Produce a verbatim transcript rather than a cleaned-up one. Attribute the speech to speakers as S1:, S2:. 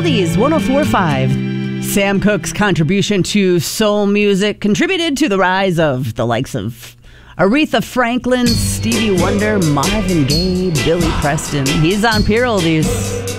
S1: Oldies one oh four point five. Sam Cooke's contribution to soul music contributed to the rise of the likes of Aretha Franklin, Stevie Wonder, Marvin Gaye, Billy Preston. He's on Pure Oldies.